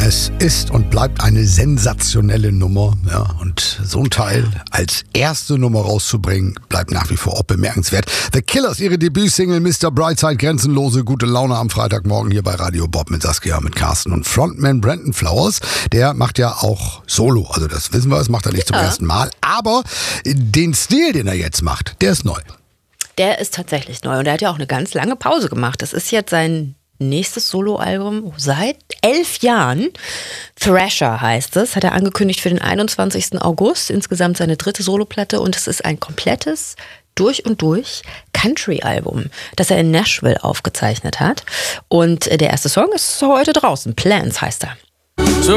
Es ist und bleibt eine sensationelle Nummer. Ja, und so ein Teil als erste Nummer rauszubringen, bleibt nach wie vor auch bemerkenswert. The Killers, ihre Debütsingle Mr. Brightside, grenzenlose gute Laune am Freitagmorgen hier bei Radio Bob mit Saskia, mit Carsten und Frontman Brandon Flowers. Der macht ja auch Solo, also das wissen wir, das macht er nicht zum ersten Mal. Aber den Stil, den er jetzt macht, der ist neu. Der ist tatsächlich neu und er hat ja auch eine ganz lange Pause gemacht. Das ist jetzt sein nächstes Soloalbum seit 11 Jahren. Thrasher heißt es, hat er angekündigt für den 21. August. Insgesamt seine 3. Soloplatte und es ist ein komplettes durch und durch Country-Album, das er in Nashville aufgezeichnet hat. Und der erste Song ist heute draußen. Plans heißt er.